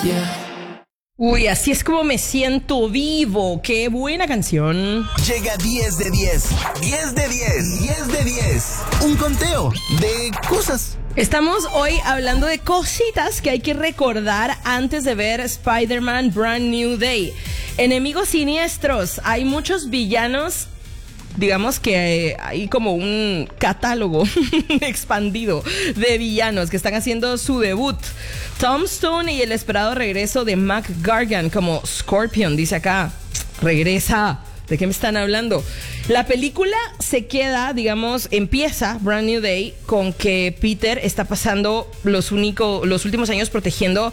Uy, así es como me siento vivo. Qué buena canción. Llega 10 de 10. 10 de 10. 10 de 10. Un conteo de cosas. Estamos hoy hablando de cositas que hay que recordar antes de ver Spider-Man Brand New Day. Enemigos siniestros. Hay muchos villanos. Digamos que hay como un catálogo expandido de villanos que están haciendo su debut. Tom Stone y el esperado regreso de Mac Gargan como Scorpion, dice acá. Regresa. ¿De qué me están hablando? La película se queda, digamos, empieza Brand New Day con que Peter está pasando los últimos años protegiendo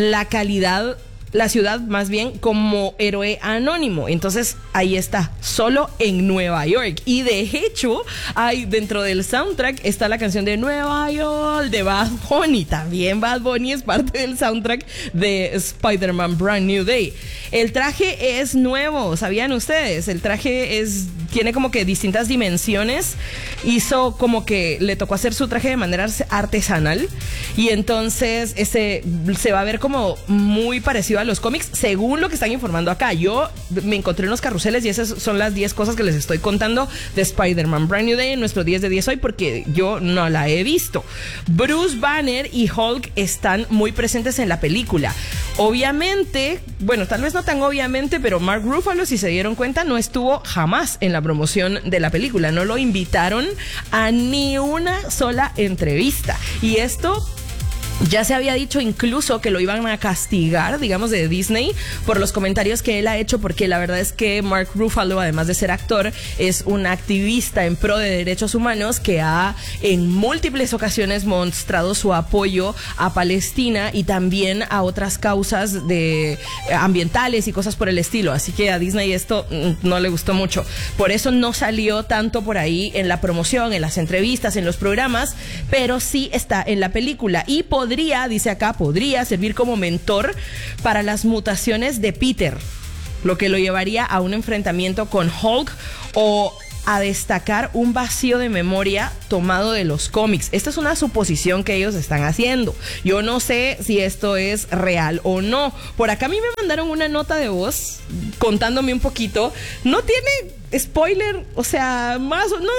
la ciudad más bien como héroe anónimo. Entonces ahí está, solo en Nueva York. Y de hecho, hay dentro del soundtrack está la canción de Nueva York de Bad Bunny. También Bad Bunny es parte del soundtrack de Spider-Man Brand New Day. El traje es nuevo, ¿sabían ustedes? El traje tiene como que distintas dimensiones. Hizo como que le tocó hacer su traje de manera artesanal. Y entonces se va a ver como muy parecido a los cómics, según lo que están informando acá. Yo me encontré en los carruseles y esas son las 10 cosas que les estoy contando de Spider-Man Brand New Day en nuestro 10 de 10 hoy, porque yo no la he visto. Bruce Banner y Hulk están muy presentes en la película. Obviamente, bueno, tal vez no tan obviamente, pero Mark Ruffalo, si se dieron cuenta, no estuvo jamás en la promoción de la película. No lo invitaron a ni una sola entrevista. Y esto ya se había dicho incluso que lo iban a castigar, digamos, de Disney por los comentarios que él ha hecho, porque la verdad es que Mark Ruffalo, además de ser actor, es un activista en pro de derechos humanos que ha en múltiples ocasiones mostrado su apoyo a Palestina y también a otras causas ambientales y cosas por el estilo. Así que a Disney esto no le gustó mucho. Por eso no salió tanto por ahí en la promoción, en las entrevistas, en los programas, pero sí está en la película y dice acá, podría servir como mentor para las mutaciones de Peter, lo que lo llevaría a un enfrentamiento con Hulk o a destacar un vacío de memoria tomado de los cómics. Esta es una suposición que ellos están haciendo. Yo no sé si esto es real o no. Por acá a mí me mandaron una nota de voz contándome un poquito. No tiene spoiler, o sea, no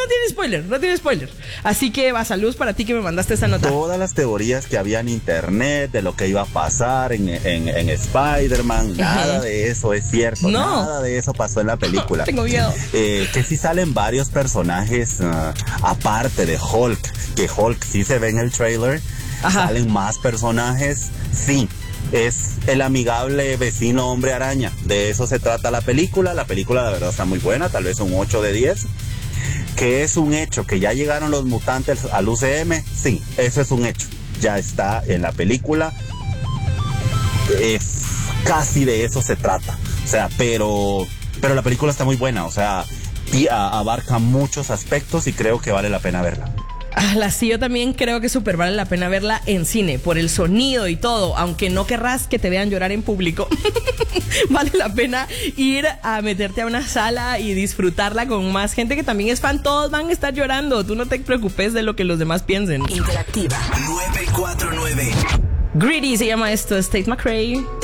tiene spoiler. Así que va, salud para ti que me mandaste esa nota. Todas las teorías que había en internet de lo que iba a pasar en Spider-Man, nada de eso es cierto. No. Nada de eso pasó en la película. Tengo miedo. Que sí salen varios personajes aparte de Hulk, que Hulk sí se ve en el trailer. Ajá. Salen más personajes, sí. Es el amigable vecino hombre araña. De eso se trata la película. La película de verdad está muy buena, tal vez un 8 de 10. ¿Que es un hecho que ya llegaron los mutantes al UCM? Sí, eso es un hecho. Ya está en la película. Casi de eso se trata. O sea, pero la película está muy buena. O sea, abarca muchos aspectos y creo que vale la pena verla. Sí, yo también creo que súper vale la pena verla en cine, por el sonido y todo, aunque no querrás que te vean llorar en público. Vale la pena ir a meterte a una sala y disfrutarla con más gente que también es fan. Todos van a estar llorando, tú no te preocupes de lo que los demás piensen. Interactiva 949. Greedy se llama esto, Tate McRae.